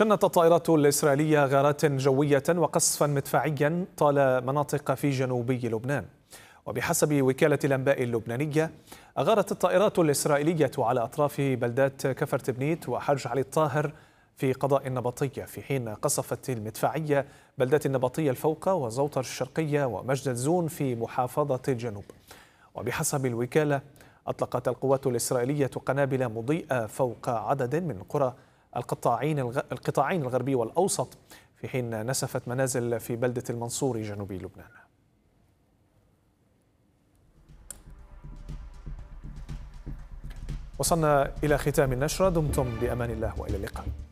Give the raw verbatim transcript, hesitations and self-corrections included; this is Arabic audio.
شنت الطائرات الإسرائيلية غارات جوية وقصفا مدفعيا طال مناطق في جنوبي لبنان. وبحسب وكالة الأنباء اللبنانية، أغارت الطائرات الإسرائيلية على أطراف بلدات كفر تبنيت وحرج علي الطاهر في قضاء النبطية، في حين قصفت المدفعية بلدات النبطية الفوقة وزوطر الشرقية ومجد الزون في محافظة الجنوب. وبحسب الوكالة، أطلقت القوات الإسرائيلية قنابل مضيئة فوق عدد من قرى القطاعين القطاعين الغربي والأوسط، في حين نسفت منازل في بلدة المنصور جنوب لبنان. وصلنا إلى ختام النشرة، دمتم بأمان الله وإلى اللقاء.